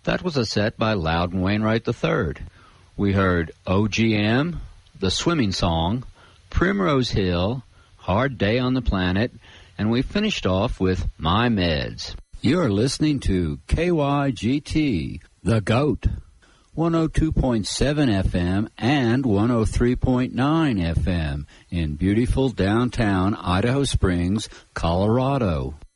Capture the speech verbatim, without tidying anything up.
That was a set by Loudon Wainwright the third. We heard O G M, The Swimming Song, Primrose Hill, Hard Day on the Planet, and we finished off with My Meds. You're listening to K Y G T, The Goat, one oh two point seven F M and one oh three point nine F M in beautiful downtown Idaho Springs, Colorado.